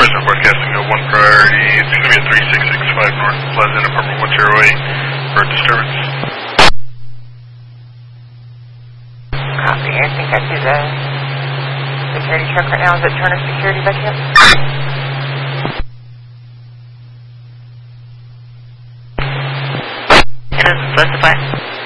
are forecasting a 1 priority. It's going to be a 3665 North Pleasant, apartment 108 for a disturbance. Copy. I think I see the security truck right now. Is it Turner Security by chance? It doesn't specify.